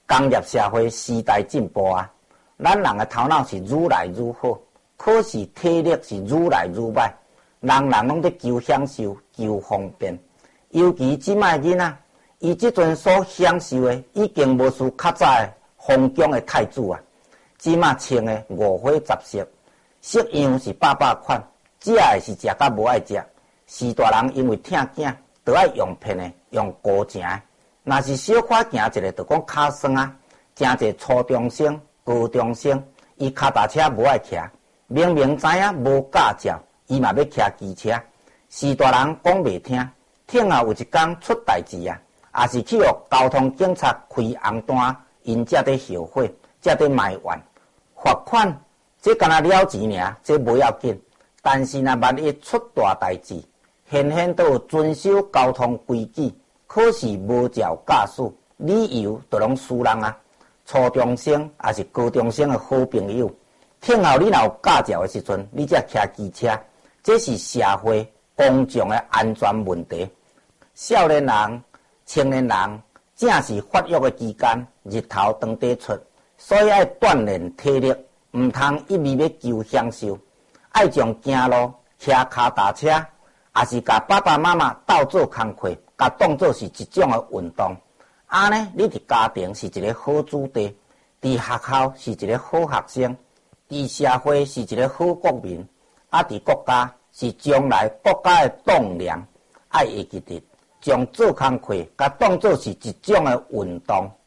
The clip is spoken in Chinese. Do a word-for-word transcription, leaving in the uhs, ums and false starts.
工业社会时代进步啊，咱人的头脑是愈来愈好，可是体力是愈来愈歹，人人拢在求享受、求方便。尤其即摆囡仔，伊即阵所享受的已经无输较早的封疆的太子啊。即摆穿的五花杂色，式样是百百款，食的是食甲无爱食。士大人因为疼囝，就爱用骗的，用高钱的。若是小可行一个，就讲骹酸啊。真侪初中生、高中生，伊脚踏车无爱骑，明明知影无驾照，伊嘛要骑机车。士大人讲袂听，听后有一天出代志啊，也是去互交通警察开红单，因才得后悔，才得埋怨。罚款这敢若了钱尔，这无要紧。但是若万一出大代志，显显都有遵守交通规矩，可是无照驾驶，理由都拢输人啊。初中生也是高中生的好朋友，听后你若有驾照的时阵，你才骑机车，这是社会公众的安全问题。少年人、青年人正是发育的期间，日头当底出，所以爱锻炼体力，唔通一味要求享受，爱将行路、骑脚踏车，也是甲爸爸妈妈斗做工课，甲当作是一种的运动。安尼，你伫家庭是一个好子弟，伫学校是一个好学生，伫社会是一个好国民，啊，伫国家是将来国家的栋梁。爱会记得，将做工课甲当作是一种的运动。